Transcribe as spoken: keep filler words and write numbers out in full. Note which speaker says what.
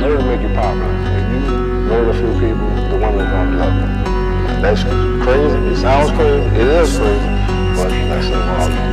Speaker 1: murder make you popular. If you murder a few people, the women gonna love you. That's crazy. It sounds crazy. It is crazy, but that's the law.